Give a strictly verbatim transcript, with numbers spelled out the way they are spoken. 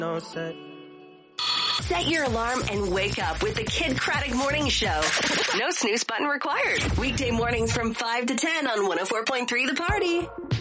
No set. Set your alarm and wake up with the Kid Craddock Morning Show. No snooze button required. Weekday mornings from five to ten on one oh four point three The Party.